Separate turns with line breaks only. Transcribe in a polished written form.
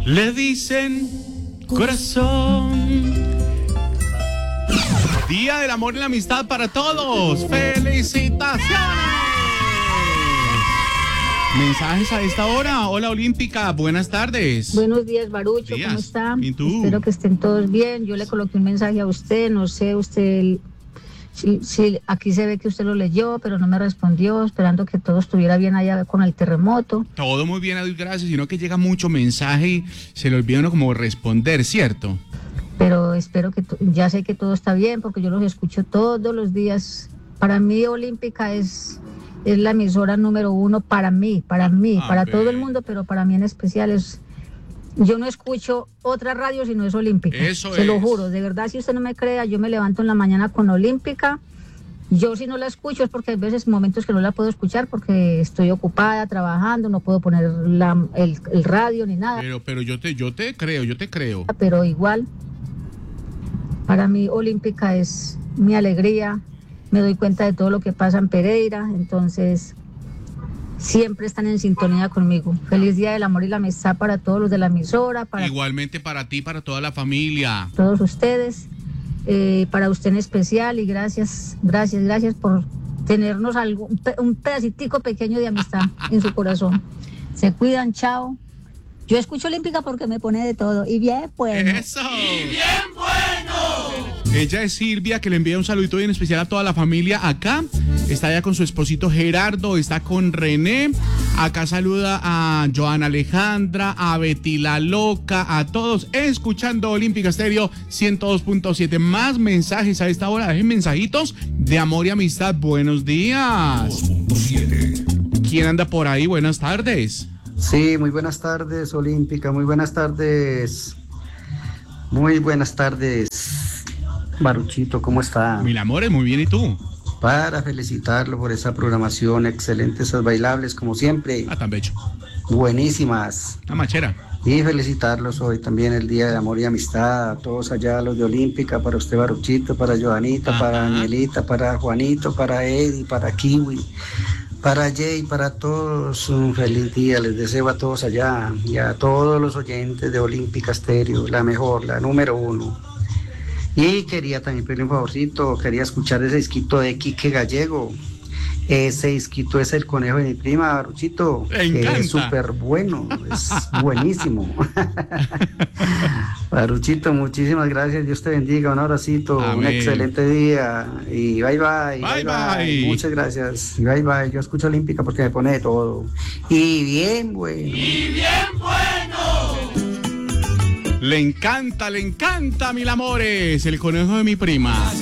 Le dicen corazón. Día del amor y la amistad para todos. ¡Felicitaciones! Mensajes a esta hora. Hola, Olímpica, buenas tardes.
Buenos días, Barucho, ¿cómo está?
¿Y tú?
Espero que estén todos bien. Yo le coloqué un mensaje a usted, no sé, usted, sí, aquí se ve que usted lo leyó, pero no me respondió, esperando que todo estuviera bien allá con el terremoto.
Todo muy bien, a Dios gracias, sino que llega mucho mensaje y se le olvida uno como responder, ¿cierto?
Pero espero que, ya sé que todo está bien, porque yo los escucho todos los días. Para mí, Olímpica es la emisora número uno para mí, para todo el mundo, pero para mí en especial es... Yo no escucho otra radio si no es Olímpica. Se lo juro, de verdad, si usted no me crea, yo me levanto en la mañana con Olímpica. Yo si no la escucho es porque hay veces, momentos que no la puedo escuchar porque estoy ocupada, trabajando, no puedo poner el radio ni nada.
Pero yo te creo.
Pero igual, para mí Olímpica es mi alegría. Me doy cuenta de todo lo que pasa en Pereira, entonces siempre están en sintonía conmigo. Feliz Día del Amor y la Amistad para todos los de la emisora.
Igualmente para ti, para toda la familia.
Todos ustedes, para usted en especial, y gracias por tenernos algo, un pedacitico pequeño de amistad en su corazón. Se cuidan, chao. Yo escucho Olímpica porque me pone de todo, y bien bueno.
¡Eso! ¡Y bien bueno! Ella es Silvia, que le envía un saludito bien especial a toda la familia acá. Está allá con su esposito Gerardo, está con René. Acá saluda a Joana Alejandra, a Betty la Loca, a todos escuchando Olímpica Estéreo 102.7. Más mensajes a esta hora. Dejen mensajitos de amor y amistad. Buenos días. 2.7. ¿Quién anda por ahí? Buenas tardes.
Sí, muy buenas tardes, Olímpica. Muy buenas tardes. Muy buenas tardes. Baruchito, ¿cómo está?
Mil amores, muy bien, ¿y tú?
Para felicitarlo por esa programación, excelente, esas bailables como siempre.
Tan bello.
Buenísimas.
Una machera.
Y felicitarlos hoy también el Día de Amor y Amistad, a todos allá, los de Olímpica, para usted, Baruchito, para Joanita, para Danielita, para Juanito, para Eddie, para Kiwi, para Jay, para todos, un feliz día. Les deseo a todos allá y a todos los oyentes de Olímpica Estéreo, la mejor, la número uno. Y quería también pedirle un favorcito, quería escuchar ese disquito de Quique Gallego. Ese disquito es El Conejo de mi prima, Baruchito. Es súper bueno, es buenísimo. Baruchito, muchísimas gracias, Dios te bendiga, un abracito, amén. Un excelente día y bye bye.
Bye bye.
Muchas gracias, bye bye. Yo escucho Olímpica porque me pone de todo. Y bien bueno.
Y bien bueno. Le encanta, mil amores, El Conejo de mi prima.